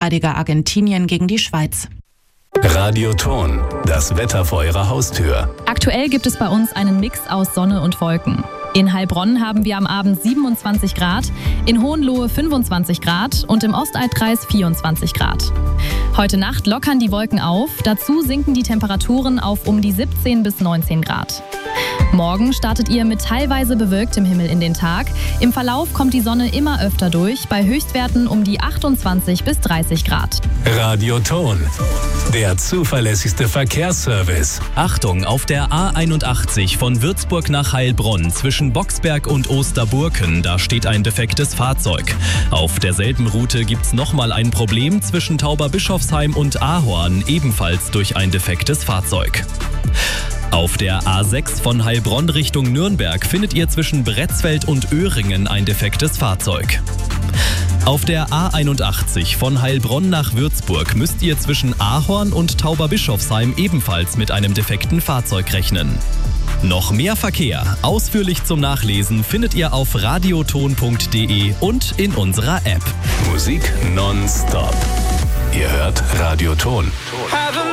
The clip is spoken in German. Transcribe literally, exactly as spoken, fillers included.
Titelverteidiger Argentinien gegen die Schweiz. Radioton, das Wetter vor Ihrer Haustür. Aktuell gibt es bei uns einen Mix aus Sonne und Wolken. In Heilbronn haben wir am Abend siebenundzwanzig Grad, in Hohenlohe fünfundzwanzig Grad und im Ostalbkreis vierundzwanzig Grad. Heute Nacht lockern die Wolken auf, dazu sinken die Temperaturen auf um die siebzehn bis neunzehn Grad. Morgen startet ihr mit teilweise bewölktem Himmel in den Tag. Im Verlauf kommt die Sonne immer öfter durch, bei Höchstwerten um die achtundzwanzig bis dreißig Grad. Radioton, der zuverlässigste Verkehrsservice. Achtung, auf der A einundachtzig von Würzburg nach Heilbronn zwischen Boxberg und Osterburken, da steht ein defektes Fahrzeug. Auf derselben Route gibt's nochmal ein Problem zwischen Tauberbischofsheim und Ahorn, ebenfalls durch ein defektes Fahrzeug. Auf der A sechs von Heilbronn Richtung Nürnberg findet ihr zwischen Bretzfeld und Öhringen ein defektes Fahrzeug. Auf der A einundachtzig von Heilbronn nach Würzburg müsst ihr zwischen Ahorn und Tauberbischofsheim ebenfalls mit einem defekten Fahrzeug rechnen. Noch mehr Verkehr, ausführlich zum Nachlesen, findet ihr auf radioton punkt de und in unserer App. Musik nonstop. Ihr hört Radioton.